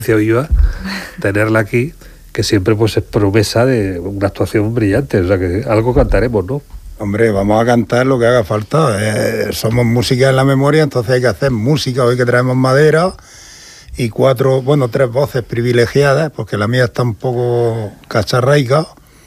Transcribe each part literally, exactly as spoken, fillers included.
viva, tenerla aquí, que siempre pues es promesa de una actuación brillante, o sea que algo cantaremos, ¿no? Hombre, vamos a cantar lo que haga falta. Eh, somos música en la memoria, entonces hay que hacer música. Hoy que traemos madera y cuatro, bueno, tres voces privilegiadas, porque la mía está un poco cacharraica.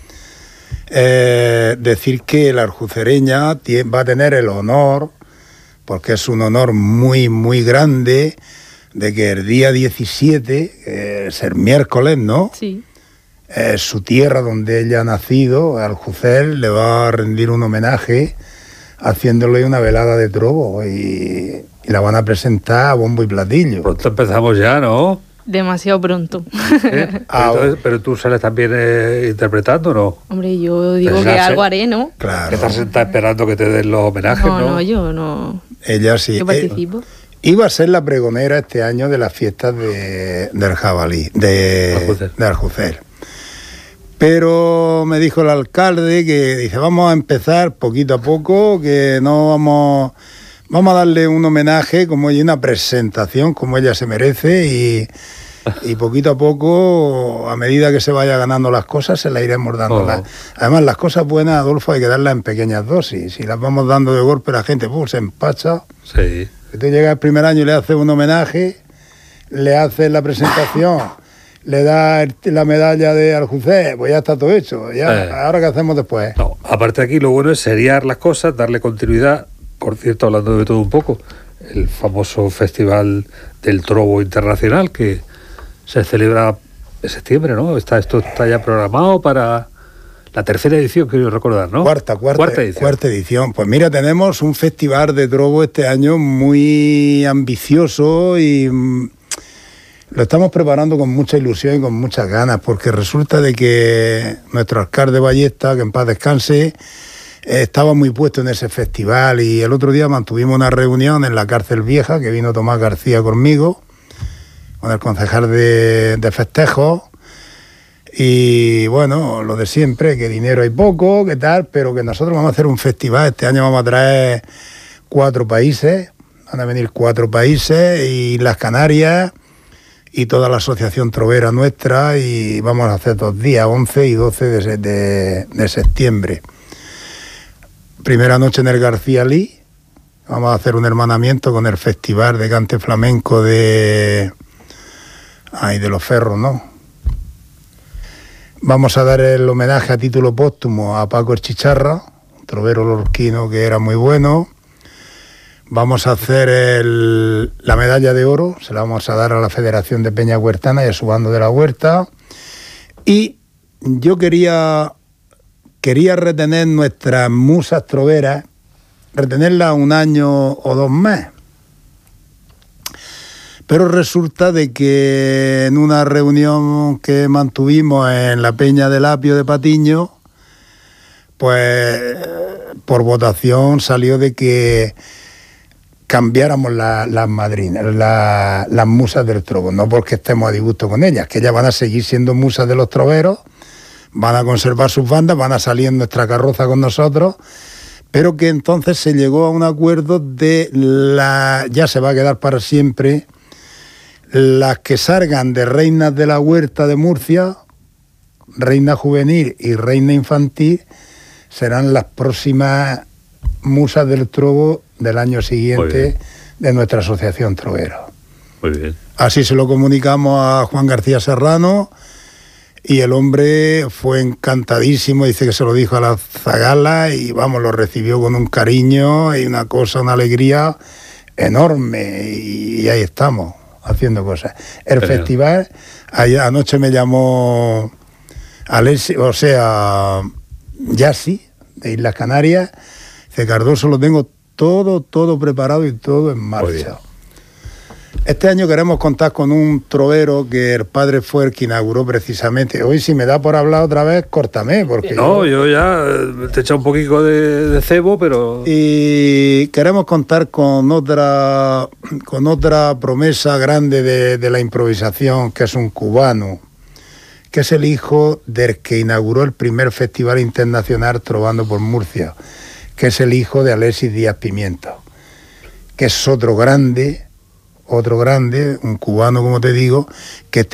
Eh, decir que la aljucereña va a tener el honor, porque es un honor muy, muy grande, de que el día diecisiete, eh, es el miércoles, ¿no? Sí. Eh, su tierra donde ella ha nacido, Aljucer, le va a rendir un homenaje haciéndole una velada de trobo y, y la van a presentar a bombo y platillo. Pronto empezamos ya, ¿no? Demasiado pronto. ¿Eh? Ah, Entonces, pero tú sales también eh, interpretando, ¿no? Hombre, yo digo Pues que ya algo sé. haré, ¿no? Claro. Que estás sentada esperando que te den los homenajes, No, ¿no? no, yo no. Ella sí. Yo participo. Eh, iba a ser la pregonera este año de las fiestas de, del jabalí, de Aljucer. de Aljucer. Pero me dijo el alcalde que dice, vamos a empezar poquito a poco, que no vamos, vamos a darle un homenaje como y una presentación como ella se merece y, y poquito a poco, a medida que se vaya ganando las cosas, se las iremos dando. Oh. Las- Además, las cosas buenas, Adolfo, hay que darlas en pequeñas dosis. Si las vamos dando de golpe, la gente ¡pum!, se empacha. Sí. Si tú llegas el primer año y le haces un homenaje, le haces la presentación, le das el- la medalla de Aljucer, pues ya está todo hecho. Ya, Eh. ¿ahora qué hacemos después? No, aparte aquí lo bueno es seriar las cosas, darle continuidad. Por cierto, hablando de todo un poco, el famoso Festival del Trobo Internacional que se celebra en septiembre, ¿no? Está, esto está ya programado para la tercera edición, quiero recordar, ¿no? Cuarta, cuarta, Cuarta edición. cuarta edición. Pues mira, tenemos un festival de trobo este año muy ambicioso y mm, lo estamos preparando con mucha ilusión y con muchas ganas, porque resulta de que nuestro alcalde Ballesta, que en paz descanse, eh, estaba muy puesto en ese festival y el otro día mantuvimos una reunión en la cárcel vieja, que vino Tomás García conmigo, con el concejal de, de festejos. Y bueno, lo de siempre, que dinero hay poco, que tal, pero que nosotros vamos a hacer un festival. Este año vamos a traer cuatro países, van a venir cuatro países y las Canarias y toda la asociación trovera nuestra, y vamos a hacer dos días, once y doce de, se- de, de septiembre. Primera noche en el García Lee, vamos a hacer un hermanamiento con el Festival de Cante Flamenco de... Ay, de los Ferros, ¿no? Vamos a dar el homenaje a título póstumo a Paco el Chicharra, un trovero lorquino que era muy bueno. Vamos a hacer el- la medalla de oro, se la vamos a dar a la Federación de Peña Huertana y a su bando de la Huerta. Y yo quería, quería retener nuestras musas troveras, retenerlas un año o dos más. Pero resulta de que en una reunión que mantuvimos en la Peña del Apio de Patiño, pues por votación salió de que cambiáramos la- las madrinas, la- las musas del trobo, no porque estemos a disgusto con ellas, que ellas van a seguir siendo musas de los troveros, van a conservar sus bandas, van a salir en nuestra carroza con nosotros, pero que entonces se llegó a un acuerdo de la, ya se va a quedar para siempre, las que salgan de reinas de la Huerta de Murcia, reina juvenil y reina infantil, serán las próximas musas del trobo del año Muy siguiente bien. de nuestra asociación trovera. Muy bien. Así se lo comunicamos a Juan García Serrano y el hombre fue encantadísimo, dice que se lo dijo a la Zagala y vamos, lo recibió con un cariño y una cosa, una alegría enorme y ahí estamos haciendo cosas. El Pero- festival, ayer, anoche me llamó Alessi, o sea, Yassi, de Islas Canarias, dice, Cardoso, lo tengo todo, todo preparado y todo en Muy bien. marcha. Este año queremos contar con un trovero que el padre fue el que inauguró precisamente. Hoy, si me da por hablar otra vez, córtame, porque... No, yo ya eh, te he echado un poquito de, de cebo, pero... Y queremos contar con otra, con otra promesa grande de, de la improvisación, que es un cubano, que es el hijo del que inauguró el primer Festival Internacional Trovando por Murcia, que es el hijo de Alexis Díaz Pimiento, que es otro grande, otro grande, un cubano, como te digo, que